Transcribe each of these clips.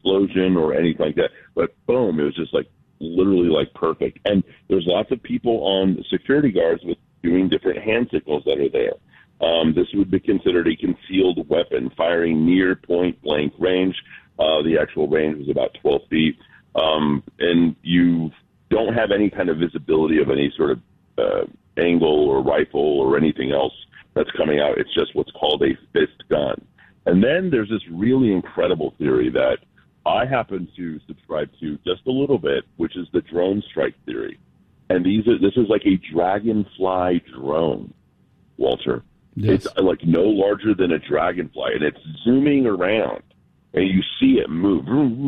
explosion or anything like that. But boom, it was just like literally like perfect. And there's lots of people on security guards with doing different hand signals that are there. This would be considered a concealed weapon, firing near point-blank range. The actual range was about 12 feet. And you don't have any kind of visibility of any sort of angle or rifle or anything else that's coming out. It's just what's called a fist gun. And then there's this really incredible theory that I happen to subscribe to just a little bit, which is the drone strike theory. And this is like a dragonfly drone, Walter. Yes. It's like no larger than a dragonfly, and it's zooming around, and you see it move,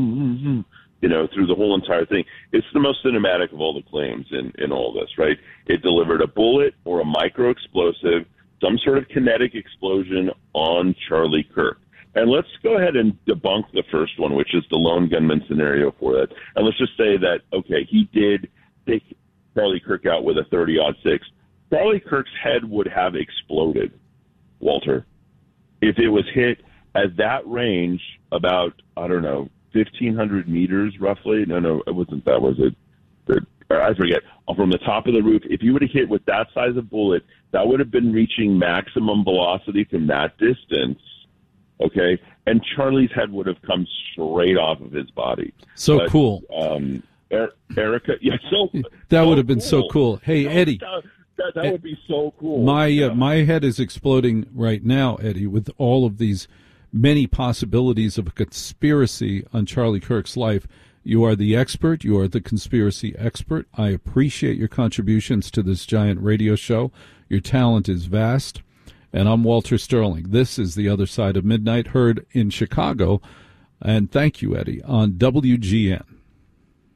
through the whole entire thing. It's the most cinematic of all the claims in all this, right? It delivered a bullet or a micro-explosive, some sort of kinetic explosion on Charlie Kirk. And let's go ahead and debunk the first one, which is the lone gunman scenario for that. And let's just say that, okay, he did take Charlie Kirk out with a 30-06. Charlie Kirk's head would have exploded, Walter, if it was hit at that range about, 1,500 meters roughly. No, it wasn't that, was it? I forget. From the top of the roof, if you would have hit with that size of bullet, that would have been reaching maximum velocity from that distance, okay? And Charlie's head would have come straight off of his body. So cool. Erica, yeah, that would have been so cool. Hey, Eddie. That would be so cool. My head is exploding right now, Eddie, with all of these many possibilities of a conspiracy on Charlie Kirk's life. You are the expert. You are the conspiracy expert. I appreciate your contributions to this giant radio show. Your talent is vast. And I'm Walter Sterling. This is The Other Side of Midnight, heard in Chicago. And thank you, Eddie, on WGN.